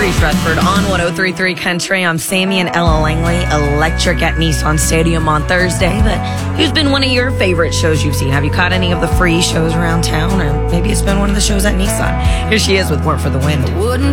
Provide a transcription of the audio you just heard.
Maurice Rutherford on 103.3 Country. I'm Sammy and Ella Langley. Electric at Nissan Stadium on Thursday. But who's been one of your favorite shows you've seen? Have you caught any of the free shows around town? Or maybe it's been one of the shows at Nissan. Here she is with More for the Win.